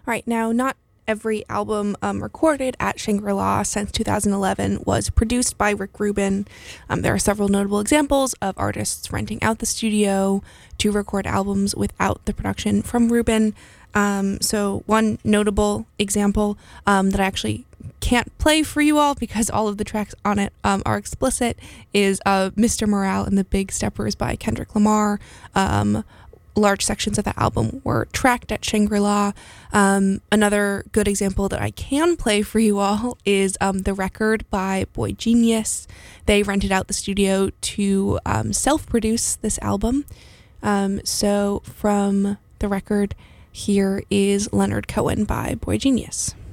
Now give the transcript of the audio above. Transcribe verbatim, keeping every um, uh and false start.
Right now, not every album um, recorded at Shangri-La since two thousand eleven was produced by Rick Rubin. Um, there are several notable examples of artists renting out the studio to record albums without the production from Rubin. Um, so one notable example um, that I actually can't play for you all because all of the tracks on it um, are explicit is uh, Mister Morale and the Big Steppers by Kendrick Lamar. Um, large sections of the album were tracked at Shangri-La. Um, another good example that I can play for you all is um, The Record by Boy Genius. They rented out the studio to um, self-produce this album. Um, so from The Record, here is Leonard Cohen by Boy Genius.